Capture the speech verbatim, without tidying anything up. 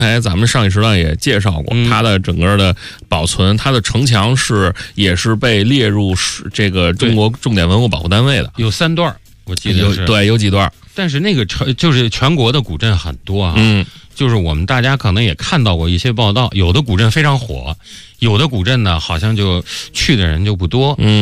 哎，咱们上一时段也介绍过、嗯、它的整个的保存，它的城墙是也是被列入这个中国重点文物保护单位的， 有三段，我记得是， 对，有几段。 但是那个城就是全国的古镇很多啊， 嗯， 就是我们大家可能也看到过一些报道，有的古镇非常火，有的古镇呢好像就去的人就不多， 嗯。